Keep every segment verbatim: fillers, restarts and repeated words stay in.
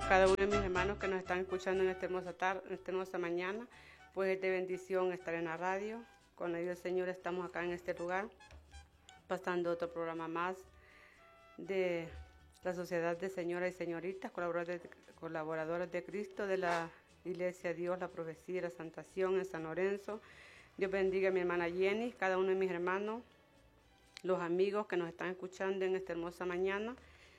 cada uno de mis hermanos que nos están escuchando en esta hermosa tarde, en esta hermosa mañana, pues es de bendición estar en la radio. Con la ayuda del Señor estamos acá en este lugar, pasando otro programa más de la Sociedad de Señoras y Señoritas, colaboradores de, colaboradores de Cristo de la Iglesia Dios, la Profecía y la Santación en San Lorenzo. Dios bendiga a mi hermana Jenny, cada uno de mis hermanos, los amigos que nos están escuchando en esta hermosa mañana.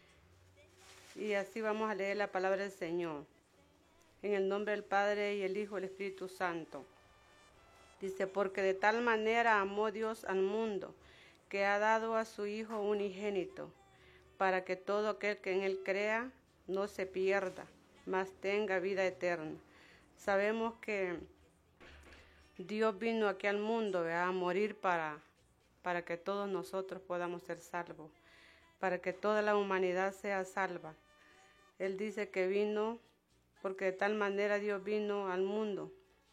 Y así vamos a leer la palabra del Señor. En el nombre del Padre y el Hijo y el Espíritu Santo. Dice, porque de tal manera amó Dios al mundo, que ha dado a su Hijo unigénito, para que todo aquel que en él crea no se pierda, mas tenga vida eterna. Sabemos que Dios vino aquí al mundo, ¿verdad?, a morir para, para que todos nosotros podamos ser salvos, para que toda la humanidad sea salva. Él dice que vino porque de tal manera Dios vino al mundo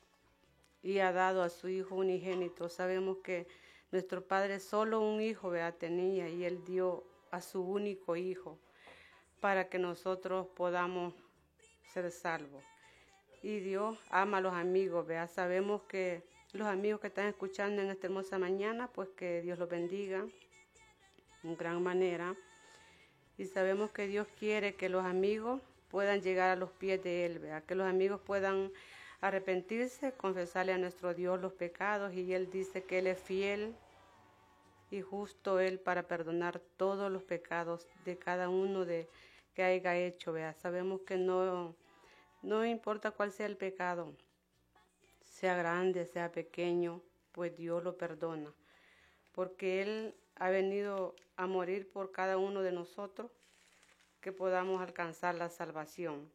y ha dado a su Hijo unigénito. Sabemos que nuestro Padre solo un hijo, ¿verdad?, tenía, y Él dio a su único Hijo para que nosotros podamos ser salvos. Y Dios ama a los amigos, ¿verdad? Sabemos que los amigos que están escuchando en esta hermosa mañana, pues que Dios los bendiga en gran manera. Y sabemos que Dios quiere que los amigos puedan llegar a los pies de Él, ¿verdad? Que los amigos puedan arrepentirse, confesarle a nuestro Dios los pecados, y Él dice que Él es fiel y justo Él para perdonar todos los pecados de cada uno de que haya hecho, ¿verdad? Sabemos que no, no importa cuál sea el pecado, sea grande, sea pequeño, pues Dios lo perdona, porque Él ha venido a morir por cada uno de nosotros, que podamos alcanzar la salvación.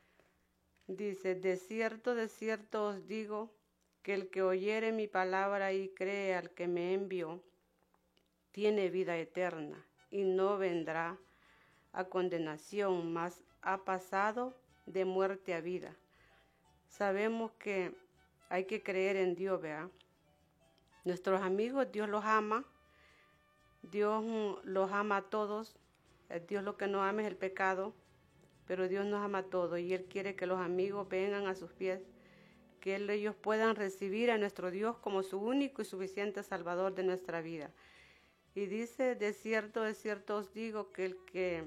Dice, de cierto, de cierto os digo, que el que oyere mi palabra y cree al que me envió, tiene vida eterna, y no vendrá a condenación, mas ha pasado de muerte a vida. Sabemos que hay que creer en Dios, ¿verdad? Nuestros amigos, Dios los ama, Dios los ama a todos. Dios lo que no ama es el pecado, pero Dios nos ama a todos, y Él quiere que los amigos vengan a sus pies, que ellos puedan recibir a nuestro Dios como su único y suficiente Salvador de nuestra vida. Y dice, de cierto, de cierto os digo, que el que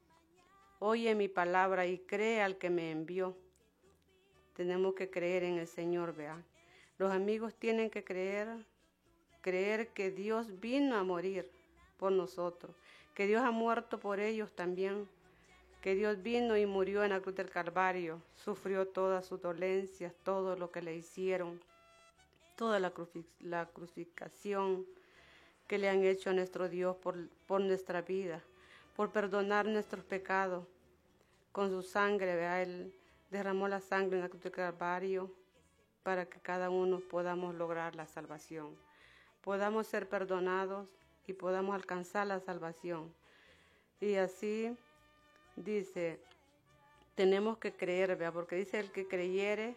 oye mi palabra y cree al que me envió, tenemos que creer en el Señor, ¿verdad? Los amigos tienen que creer, creer que Dios vino a morir por nosotros, que Dios ha muerto por ellos también, que Dios vino y murió en la cruz del Calvario, sufrió todas sus dolencias, todo lo que le hicieron, toda la, crucif la crucificación que le han hecho a nuestro Dios por, por nuestra vida, por perdonar nuestros pecados. Con su sangre, ¿verdad? Él derramó la sangre en la cruz del Calvario para que cada uno podamos lograr la salvación, podamos ser perdonados y podamos alcanzar la salvación. Y así dice, tenemos que creer, ¿verdad? Porque dice, el que creyere,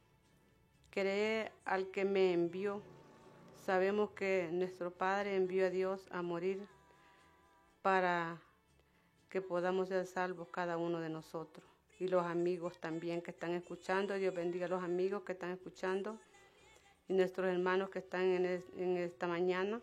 cree al que me envió. Sabemos que nuestro Padre envió a Dios a morir para que podamos ser salvos cada uno de nosotros. Y los amigos también que están escuchando, Dios bendiga a los amigos que están escuchando y nuestros hermanos que están en, es, en esta mañana.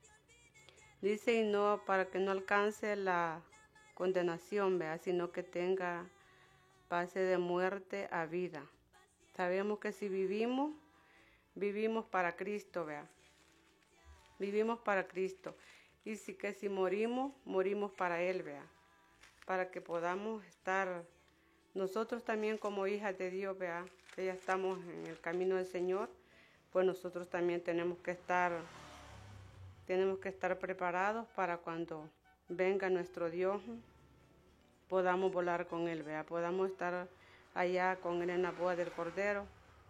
Dice, y no para que no alcance la condenación, ¿verdad?, sino que tenga, pase de muerte a vida. Sabemos que si vivimos, vivimos para Cristo, ¿verdad? Vivimos para Cristo. Y si que si morimos, morimos para Él, ¿verdad? Para que podamos estar nosotros también como hijas de Dios, ¿verdad?, que ya estamos en el camino del Señor, pues nosotros también tenemos que estar, tenemos que estar preparados para cuando venga nuestro Dios, podamos volar con Él, ¿verdad? Podamos estar allá con Él en la boda del Cordero.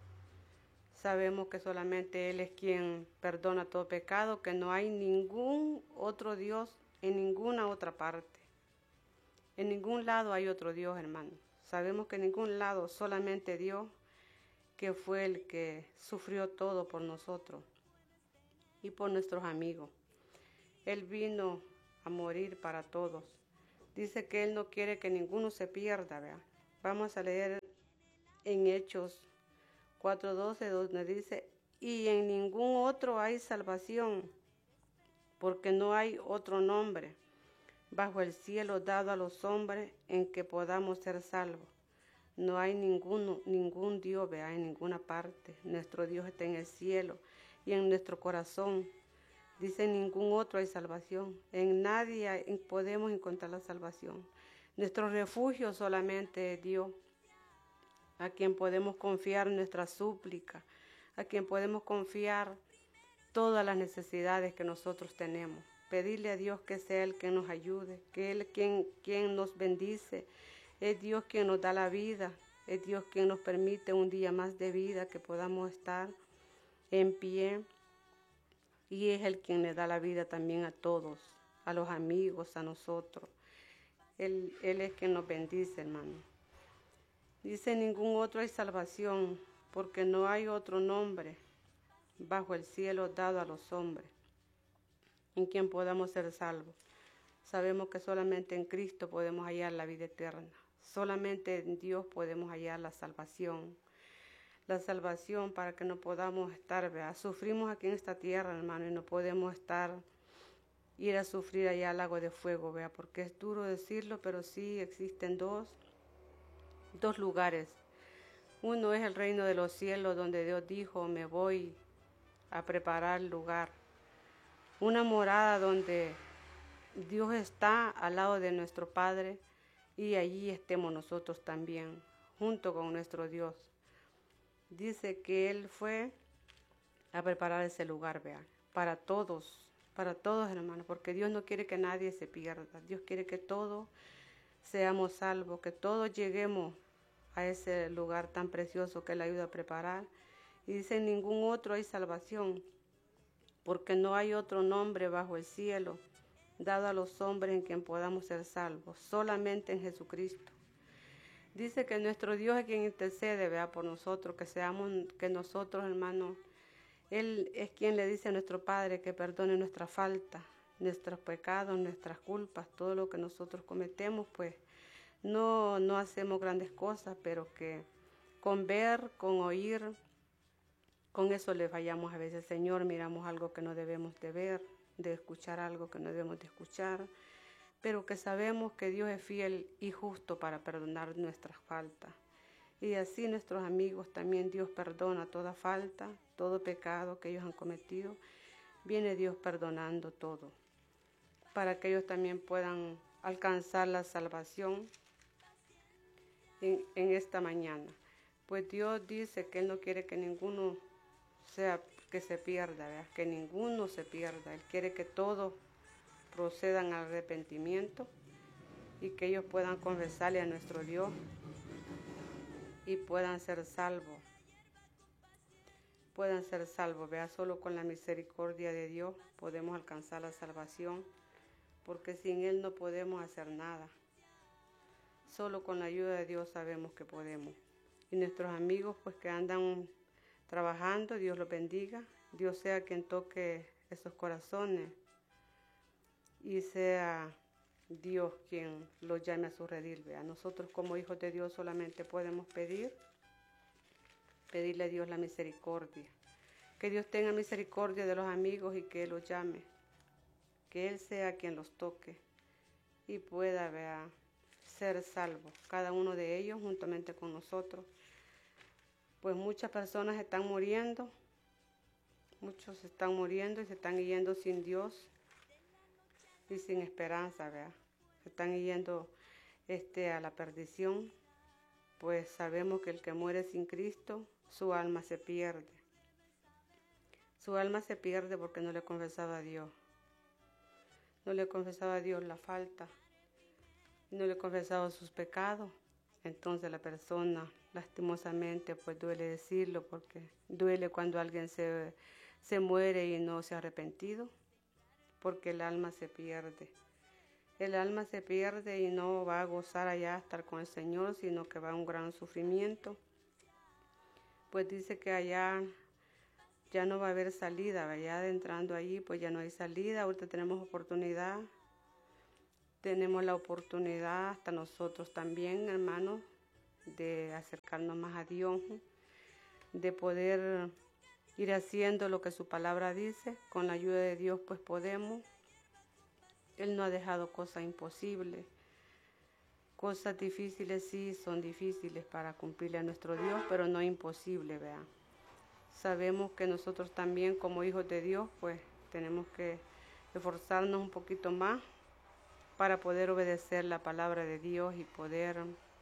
Sabemos que solamente Él es quien perdona todo pecado, que no hay ningún otro Dios en ninguna otra parte. En ningún lado hay otro Dios, hermano. Sabemos que en ningún lado, solamente Dios, que fue el que sufrió todo por nosotros y por nuestros amigos. Él vino a morir para todos. Dice que Él no quiere que ninguno se pierda, ¿verdad? Vamos a leer en Hechos cuatro doce, donde dice, y en ningún otro hay salvación, porque no hay otro nombre bajo el cielo dado a los hombres en que podamos ser salvos. No hay ninguno, ningún Dios, vea, en ninguna parte. Nuestro Dios está en el cielo y en nuestro corazón. Dice, en ningún otro hay salvación. En nadie hay, podemos encontrar la salvación. Nuestro refugio solamente es Dios, a quien podemos confiar nuestra súplica, a quien podemos confiar todas las necesidades que nosotros tenemos. Pedirle a Dios que sea Él quien nos ayude, que Él quien, quien nos bendice. Es Dios quien nos da la vida, es Dios quien nos permite un día más de vida, que podamos estar en pie. Y es Él quien le da la vida también a todos, a los amigos, a nosotros. Él, Él es quien nos bendice, hermano. Dice, ningún otro hay salvación, porque no hay otro nombre bajo el cielo dado a los hombres en quien podamos ser salvos. Sabemos que solamente en Cristo podemos hallar la vida eterna. Solamente en Dios podemos hallar la salvación. La salvación para que no podamos estar, ¿verdad? Sufrimos aquí en esta tierra, hermano, y no podemos estar, ir a sufrir allá al lago de fuego, ¿verdad? Porque es duro decirlo, pero sí existen dos, dos lugares. Uno es el reino de los cielos, donde Dios dijo, me voy a preparar lugar. Una morada donde Dios está al lado de nuestro Padre, y allí estemos nosotros también, junto con nuestro Dios. Dice que Él fue a preparar ese lugar, vean, para todos, para todos, hermanos, porque Dios no quiere que nadie se pierda. Dios quiere que todos seamos salvos, que todos lleguemos a ese lugar tan precioso que Él ayuda a preparar. Y dice, en ningún otro hay salvación, porque no hay otro nombre bajo el cielo dado a los hombres en quien podamos ser salvos, solamente en Jesucristo. Dice que nuestro Dios es quien intercede, vea, por nosotros, que seamos, que nosotros, hermanos, Él es quien le dice a nuestro Padre que perdone nuestra falta, nuestros pecados, nuestras culpas, todo lo que nosotros cometemos, pues no, no hacemos grandes cosas, pero que con ver, con oír, con eso le fallamos a veces. Señor, miramos algo que no debemos de ver, de escuchar algo que no debemos de escuchar, pero que sabemos que Dios es fiel y justo para perdonar nuestras faltas. Y así nuestros amigos también, Dios perdona toda falta, todo pecado que ellos han cometido. Viene Dios perdonando todo, para que ellos también puedan alcanzar la salvación en, en esta mañana. Pues Dios dice que Él no quiere que ninguno sea que se pierda, ¿verdad? Que ninguno se pierda. Él quiere que todos procedan al arrepentimiento y que ellos puedan confesarle a nuestro Dios y puedan ser salvos. Puedan ser salvos, vea, solo con la misericordia de Dios podemos alcanzar la salvación, porque sin Él no podemos hacer nada. Solo con la ayuda de Dios sabemos que podemos. Y nuestros amigos, pues, que andan trabajando, Dios los bendiga. Dios sea quien toque esos corazones y sea Dios quien los llame a su redil. Vea, nosotros como hijos de Dios solamente podemos pedir, pedirle a Dios la misericordia. Que Dios tenga misericordia de los amigos y que Él los llame. Que Él sea quien los toque y pueda, vea, ser salvo, cada uno de ellos juntamente con nosotros. Pues muchas personas están muriendo, muchos están muriendo y se están yendo sin Dios y sin esperanza, ¿verdad? Se están yendo este, a la perdición, pues sabemos que el que muere sin Cristo, su alma se pierde. Su alma se pierde porque no le confesaba a Dios. No le confesaba a Dios la falta, no le confesaba sus pecados. Entonces la persona, lastimosamente, pues duele decirlo, porque duele cuando alguien se, se muere y no se ha arrepentido, porque el alma se pierde. El alma se pierde y no va a gozar allá, estar con el Señor, sino que va a un gran sufrimiento. Pues dice que allá ya no va a haber salida, allá entrando allí, pues ya no hay salida. Ahorita tenemos oportunidad. Tenemos la oportunidad, hasta nosotros también, hermanos, de acercarnos más a Dios, de poder ir haciendo lo que su palabra dice. Con la ayuda de Dios pues podemos. Él no ha dejado cosas imposibles. Cosas difíciles sí son difíciles para cumplirle a nuestro Dios, pero no imposible, vean. Sabemos que nosotros también como hijos de Dios pues tenemos que esforzarnos un poquito más para poder obedecer la palabra de Dios y poder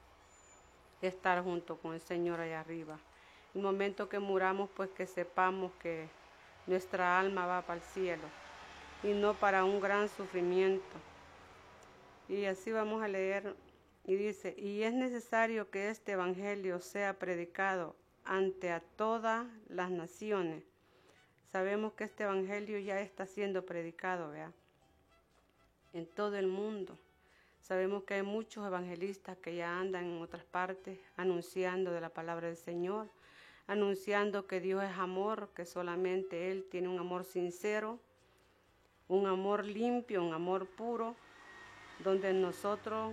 estar junto con el Señor allá arriba. El momento que muramos, pues que sepamos que nuestra alma va para el cielo y no para un gran sufrimiento. Y así vamos a leer, y dice, y es necesario que este evangelio sea predicado ante a todas las naciones. Sabemos que este evangelio ya está siendo predicado, ¿vea? En todo el mundo. Sabemos que hay muchos evangelistas que ya andan en otras partes anunciando de la palabra del Señor, anunciando que Dios es amor, que solamente Él tiene un amor sincero, un amor limpio, un amor puro, donde nosotros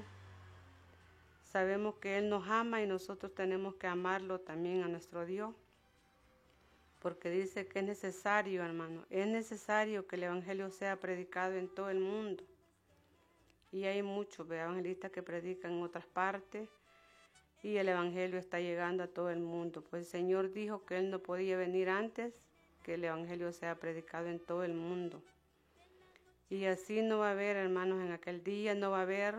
sabemos que Él nos ama y nosotros tenemos que amarlo también a nuestro Dios. Porque dice que es necesario, hermano, es necesario que el evangelio sea predicado en todo el mundo. Y hay muchos evangelistas que predican en otras partes y el evangelio está llegando a todo el mundo. Pues el Señor dijo que Él no podía venir antes que el evangelio sea predicado en todo el mundo. Y así no va a haber, hermanos, en aquel día no va a haber,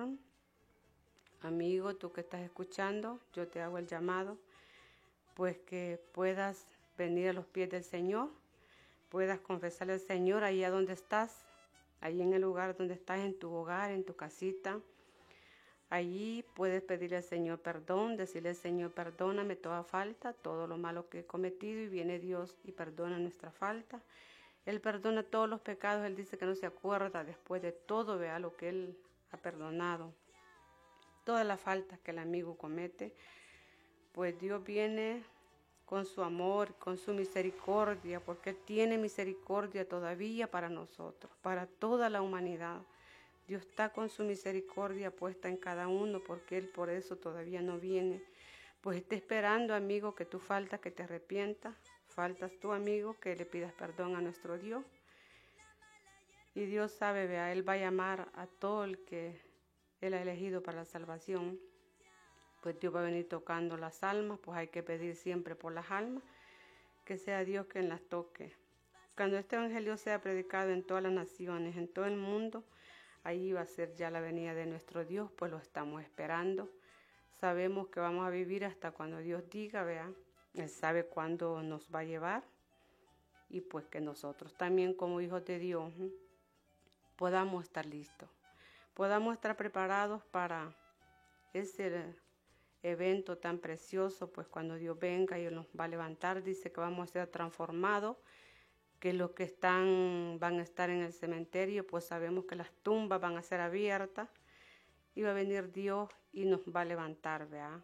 amigo, tú que estás escuchando, yo te hago el llamado, pues que puedas venir a los pies del Señor, puedas confesarle al Señor allá donde estás, allí en el lugar donde estás, en tu hogar, en tu casita. Allí puedes pedirle al Señor perdón, decirle al Señor, perdóname toda falta, todo lo malo que he cometido, y viene Dios y perdona nuestra falta. Él perdona todos los pecados, Él dice que no se acuerda después de todo, vea lo que Él ha perdonado. Todas las faltas que el amigo comete, pues Dios viene con su amor, con su misericordia, porque Él tiene misericordia todavía para nosotros, para toda la humanidad. Dios está con su misericordia puesta en cada uno, porque Él por eso todavía no viene. Pues está esperando, amigo, que tú faltas, que te arrepientas. Faltas tú, amigo, que le pidas perdón a nuestro Dios. Y Dios sabe, vea, Él va a llamar a todo el que Él ha elegido para la salvación. Pues Dios va a venir tocando las almas, pues hay que pedir siempre por las almas, que sea Dios quien las toque. Cuando este evangelio sea predicado en todas las naciones, en todo el mundo, ahí va a ser ya la venida de nuestro Dios, pues lo estamos esperando. Sabemos que vamos a vivir hasta cuando Dios diga, vea, Él sabe cuándo nos va a llevar, y pues que nosotros también como hijos de Dios podamos estar listos, podamos estar preparados para ese evento tan precioso, pues cuando Dios venga y nos va a levantar, dice que vamos a ser transformados, que los que están van a estar en el cementerio, pues sabemos que las tumbas van a ser abiertas y va a venir Dios y nos va a levantar, ¿verdad?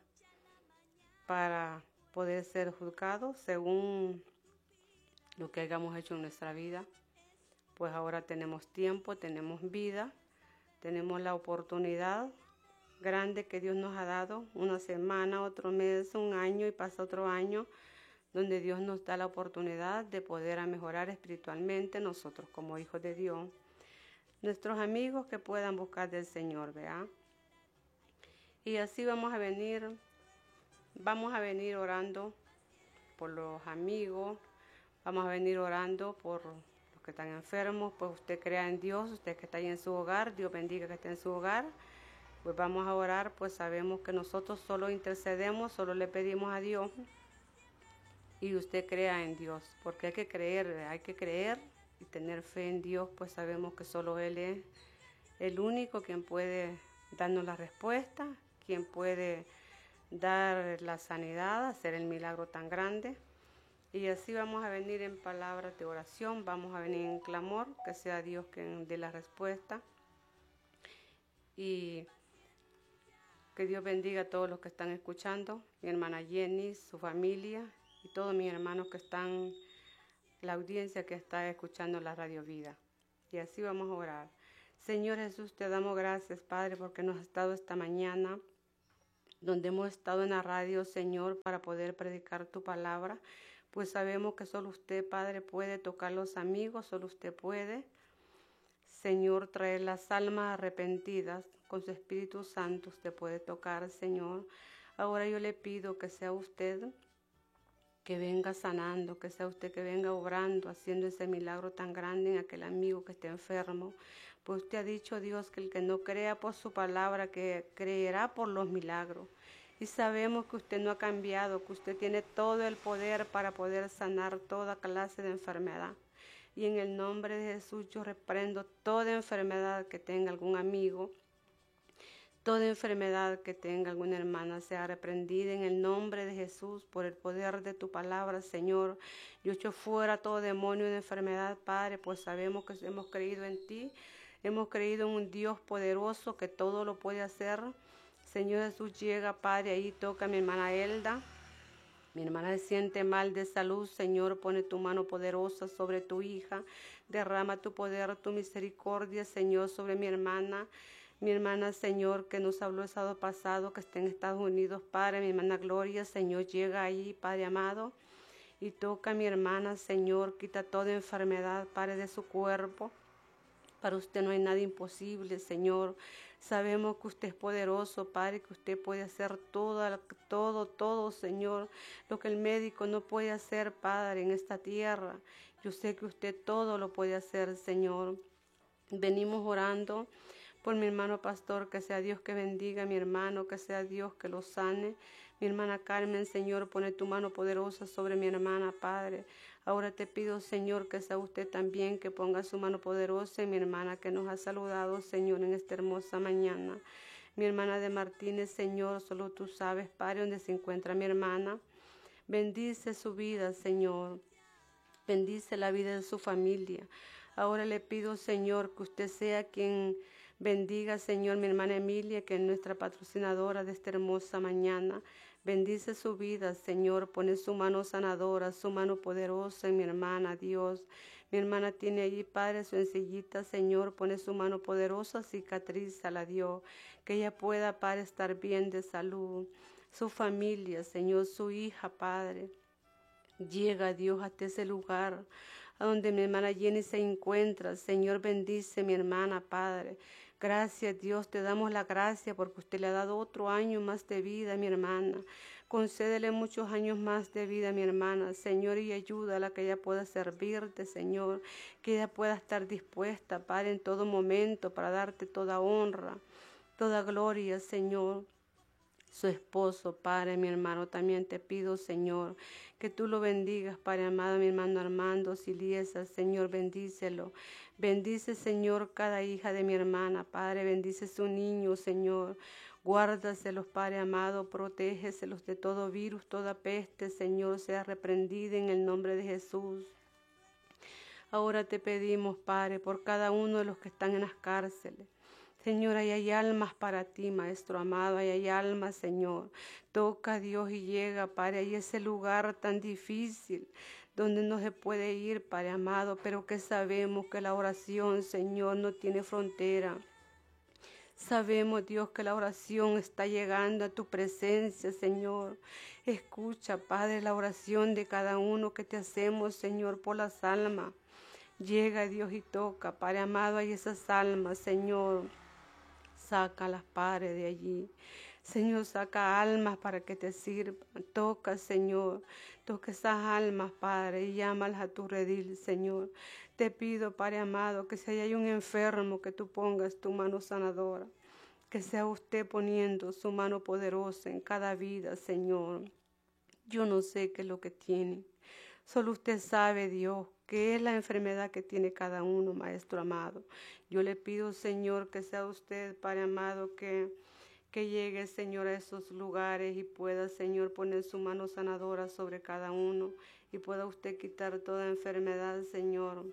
Para poder ser juzgados según lo que hayamos hecho en nuestra vida. Pues ahora tenemos tiempo, tenemos vida, tenemos la oportunidad grande que Dios nos ha dado, una semana, otro mes, un año y pasa otro año, donde Dios nos da la oportunidad de poder a mejorar espiritualmente nosotros como hijos de Dios. Nuestros amigos que puedan buscar del Señor, ¿verdad? Y así vamos a venir, vamos a venir orando por los amigos, vamos a venir orando por los que están enfermos, pues usted crea en Dios, usted que está ahí en su hogar, Dios bendiga que esté en su hogar. Pues vamos a orar, pues sabemos que nosotros solo intercedemos, solo le pedimos a Dios. Y usted crea en Dios, porque hay que creer, hay que creer y tener fe en Dios, pues sabemos que solo Él es el único quien puede darnos la respuesta, quien puede dar la sanidad, hacer el milagro tan grande. Y así vamos a venir en palabras de oración, vamos a venir en clamor, que sea Dios quien dé la respuesta. Y que Dios bendiga a todos los que están escuchando, mi hermana Jenny, su familia y todos mis hermanos que están, la audiencia que está escuchando la Radio Vida. Y así vamos a orar. Señor Jesús, te damos gracias, Padre, porque nos has dado esta mañana donde hemos estado en la radio, Señor, para poder predicar tu palabra, pues sabemos que solo usted, Padre, puede tocar los amigos, solo usted puede, Señor, traer las almas arrepentidas, con su Espíritu Santo usted puede tocar, Señor. Ahora yo le pido que sea usted que venga sanando, que sea usted que venga obrando, haciendo ese milagro tan grande en aquel amigo que esté enfermo. Pues usted ha dicho, Dios, que el que no crea por su palabra, que creerá por los milagros. Y sabemos que usted no ha cambiado, que usted tiene todo el poder para poder sanar toda clase de enfermedad. Y en el nombre de Jesús yo reprendo toda enfermedad que tenga algún amigo, toda enfermedad que tenga alguna hermana sea reprendida en el nombre de Jesús por el poder de tu palabra, Señor. Yo echo fuera todo demonio de enfermedad, Padre, pues sabemos que hemos creído en ti. Hemos creído en un Dios poderoso que todo lo puede hacer. Señor Jesús, llega, Padre, ahí toca a mi hermana Elda. Mi hermana se siente mal de salud, Señor, pone tu mano poderosa sobre tu hija. Derrama tu poder, tu misericordia, Señor, sobre mi hermana. Mi hermana, Señor, que nos habló el sábado pasado, que está en Estados Unidos, Padre, mi hermana Gloria, Señor, llega ahí, Padre amado, y toca a mi hermana, Señor, quita toda enfermedad, Padre, de su cuerpo. Para usted no hay nada imposible, Señor. Sabemos que usted es poderoso, Padre, que usted puede hacer todo, todo, todo, Señor. Lo que el médico no puede hacer, Padre, en esta tierra. Yo sé que usted todo lo puede hacer, Señor. Venimos orando por mi hermano pastor, que sea Dios que bendiga a mi hermano, que sea Dios que lo sane. Mi hermana Carmen, Señor, pone tu mano poderosa sobre mi hermana, Padre. Ahora te pido, Señor, que sea usted también que ponga su mano poderosa en mi hermana que nos ha saludado, Señor, en esta hermosa mañana. Mi hermana de Martínez, Señor, solo tú sabes, Padre, dónde se encuentra mi hermana. Bendice su vida, Señor. Bendice la vida de su familia. Ahora le pido, Señor, que usted sea quien bendiga, Señor, mi hermana Emilia, que es nuestra patrocinadora de esta hermosa mañana. Bendice su vida, Señor, pone su mano sanadora, su mano poderosa en mi hermana, Dios. Mi hermana tiene allí, Padre, su ensillita, Señor, pone su mano poderosa, cicatrízala, Dios, que ella pueda, Padre, estar bien de salud. Su familia, Señor, su hija, Padre. Llega, Dios, hasta ese lugar a donde mi hermana Jenny se encuentra. Señor, bendice mi hermana, Padre. Gracias, Dios, te damos la gracia porque usted le ha dado otro año más de vida a mi hermana. Concédele muchos años más de vida a mi hermana, Señor, y ayúdala a que ella pueda servirte, Señor, que ella pueda estar dispuesta, Padre, en todo momento para darte toda honra, toda gloria, Señor. Su esposo, Padre, mi hermano, también te pido, Señor, que tú lo bendigas, Padre amado, mi hermano Armando Siliesa, Señor, bendícelo. Bendice, Señor, cada hija de mi hermana, Padre, bendice su niño, Señor. Guárdaselos, Padre amado, protégeselos de todo virus, toda peste, Señor, sea reprendida en el nombre de Jesús. Ahora te pedimos, Padre, por cada uno de los que están en las cárceles. Señor, ahí hay almas para ti, Maestro amado, ahí hay almas, Señor. Toca a Dios y llega, Padre, ahí ese lugar tan difícil donde no se puede ir, Padre amado, pero que sabemos que la oración, Señor, no tiene frontera. Sabemos, Dios, que la oración está llegando a tu presencia, Señor. Escucha, Padre, la oración de cada uno que te hacemos, Señor, por las almas. Llega, Dios, y toca, Padre amado, hay esas almas, Señor. Sácalas, Padre, de allí. Señor, saca almas para que te sirvan. Toca, Señor. Toca esas almas, Padre, y llámalas a tu redil, Señor. Te pido, Padre amado, que si hay un enfermo, que tú pongas tu mano sanadora. Que sea usted poniendo su mano poderosa en cada vida, Señor. Yo no sé qué es lo que tiene. Solo usted sabe, Dios, qué es la enfermedad que tiene cada uno, Maestro amado. Yo le pido, Señor, que sea usted, Padre amado, que, que llegue, Señor, a esos lugares y pueda, Señor, poner su mano sanadora sobre cada uno y pueda usted quitar toda enfermedad, Señor.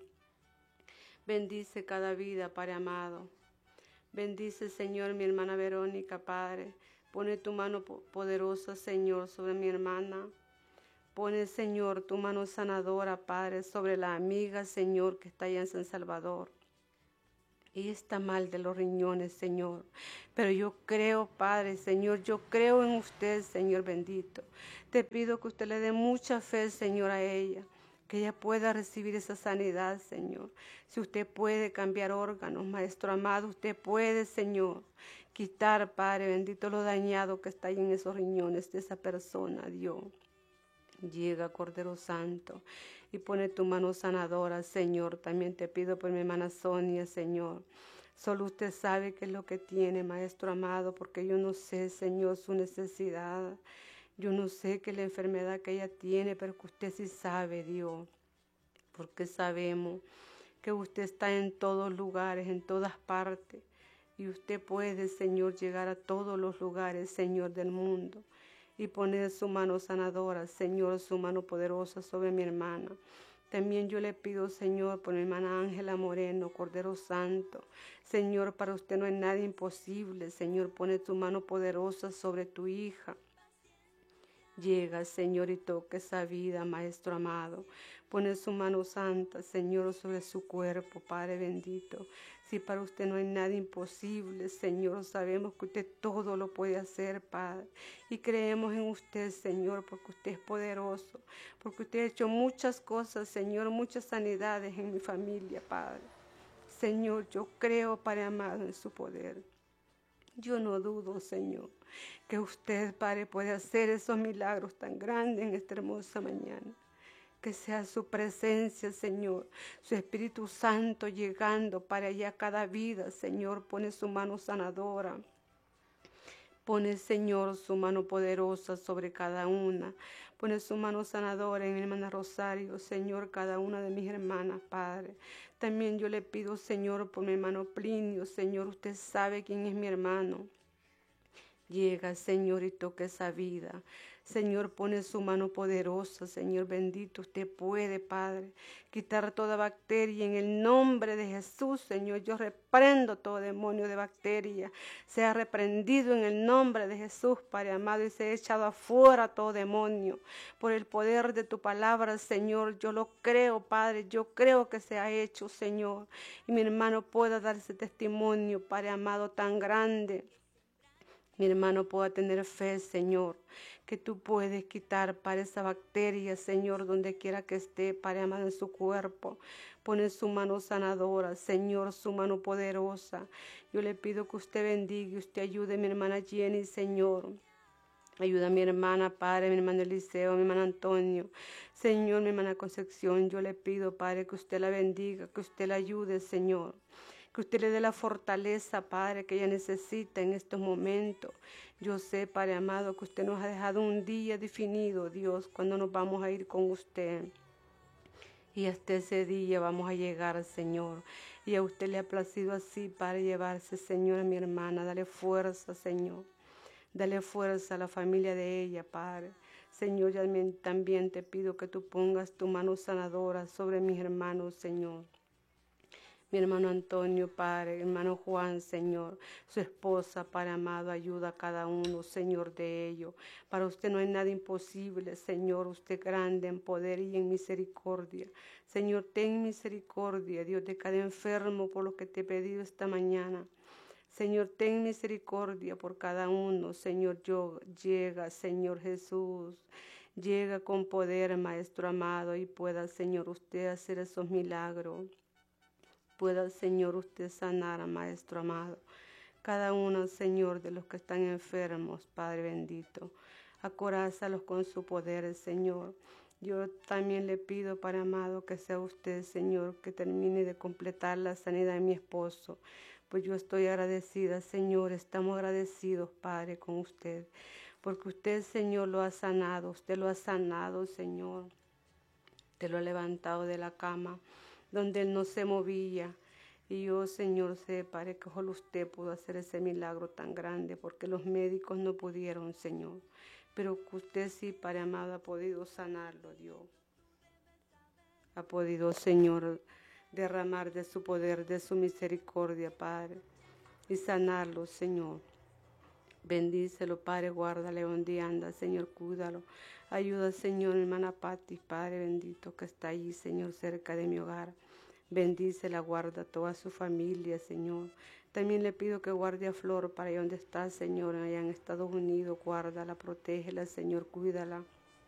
Bendice cada vida, Padre amado. Bendice, Señor, mi hermana Verónica, Padre. Pone tu mano poderosa, Señor, sobre mi hermana. Pone, Señor, tu mano sanadora, Padre, sobre la amiga, Señor, que está allá en San Salvador. Ella está mal de los riñones, Señor. Pero yo creo, Padre, Señor, yo creo en usted, Señor bendito. Te pido que usted le dé mucha fe, Señor, a ella. Que ella pueda recibir esa sanidad, Señor. Si usted puede cambiar órganos, Maestro amado, usted puede, Señor, quitar, Padre bendito, lo dañado que está ahí en esos riñones de esa persona, Dios. Llega, Cordero Santo, y pone tu mano sanadora, Señor. También te pido por mi hermana Sonia, Señor. Solo usted sabe qué es lo que tiene, Maestro amado, porque yo no sé, Señor, su necesidad. Yo no sé qué es la enfermedad que ella tiene, pero que usted sí sabe, Dios. Porque sabemos que usted está en todos lugares, en todas partes. Y usted puede, Señor, llegar a todos los lugares, Señor, del mundo. Y poner su mano sanadora, Señor, su mano poderosa sobre mi hermana. También yo le pido, Señor, por mi hermana Ángela Moreno, Cordero Santo. Señor, para usted no hay nada imposible. Señor, pone tu mano poderosa sobre tu hija. Llega, Señor, y toca esa vida, Maestro amado. Pone su mano santa, Señor, sobre su cuerpo, Padre bendito. Si para usted no hay nada imposible, Señor, sabemos que usted todo lo puede hacer, Padre. Y creemos en usted, Señor, porque usted es poderoso. Porque usted ha hecho muchas cosas, Señor, muchas sanidades en mi familia, Padre. Señor, yo creo, Padre amado, en su poder. Yo no dudo, Señor, que usted, Padre, puede hacer esos milagros tan grandes en esta hermosa mañana. Que sea su presencia, Señor, su Espíritu Santo llegando para allá cada vida, Señor. Pone su mano sanadora. Pone, Señor, su mano poderosa sobre cada una. Pone su mano sanadora en mi hermana Rosario, Señor, cada una de mis hermanas, Padre. También yo le pido, Señor, por mi hermano Plinio, Señor, usted sabe quién es mi hermano. Llega, Señor, y toca esa vida. Señor, pone su mano poderosa, Señor bendito. Usted puede, Padre, quitar toda bacteria en el nombre de Jesús, Señor. Yo reprendo todo demonio de bacteria. Sea reprendido en el nombre de Jesús, Padre amado, y sea echado afuera todo demonio. Por el poder de tu palabra, Señor, yo lo creo, Padre. Yo creo que se ha hecho, Señor. Y mi hermano pueda dar ese testimonio, Padre amado, tan grande. Mi hermano pueda tener fe, Señor, que tú puedes quitar para esa bacteria, Señor, donde quiera que esté, Padre amado, en su cuerpo. Pone su mano sanadora, Señor, su mano poderosa. Yo le pido que usted bendiga y usted ayude a mi hermana Jenny, Señor. Ayuda a mi hermana, Padre, mi hermano Eliseo, mi hermano Antonio. Señor, mi hermana Concepción, yo le pido, Padre, que usted la bendiga, que usted la ayude, Señor. Que usted le dé la fortaleza, Padre, que ella necesita en estos momentos. Yo sé, Padre amado, que usted nos ha dejado un día definido, Dios, cuando nos vamos a ir con usted. Y hasta ese día vamos a llegar, Señor. Y a usted le ha placido así para llevarse, Señor, a mi hermana. Dale fuerza, Señor. Dale fuerza a la familia de ella, Padre. Señor, yo también te pido que tú pongas tu mano sanadora sobre mis hermanos, Señor. Mi hermano Antonio, Padre, hermano Juan, Señor, su esposa, Padre amado, ayuda a cada uno, Señor, de ellos. Para usted no hay nada imposible, Señor, usted grande en poder y en misericordia. Señor, ten misericordia, Dios, de cada enfermo por lo que te he pedido esta mañana. Señor, ten misericordia por cada uno. Señor, yo llega, Señor Jesús. Llega con poder, Maestro amado, y pueda, Señor, usted hacer esos milagros. Pueda, Señor, usted sanar, Maestro amado. Cada uno, Señor, de los que están enfermos, Padre bendito. Acorázalos con su poder, Señor. Yo también le pido, Padre amado, que sea usted, Señor, que termine de completar la sanidad de mi esposo. Pues yo estoy agradecida, Señor, estamos agradecidos, Padre, con usted. Porque usted, Señor, lo ha sanado, usted lo ha sanado, Señor. Usted lo ha levantado de la cama donde él no se movía. Y yo, Señor, sé, Padre, que solo usted pudo hacer ese milagro tan grande, porque los médicos no pudieron, Señor. Pero que usted sí, Padre amado, ha podido sanarlo, Dios. Ha podido, Señor, derramar de su poder, de su misericordia, Padre, y sanarlo, Señor. Bendícelo, Padre, guárdale donde anda, Señor, cuídalo. Ayuda, Señor, mi hermana Pati, Padre bendito, que está allí, Señor, cerca de mi hogar. Bendícela, guarda toda su familia, Señor. También le pido que guarde a Flor para allá donde está, Señor, allá en Estados Unidos. Guárdala, protégela, Señor, cuídala.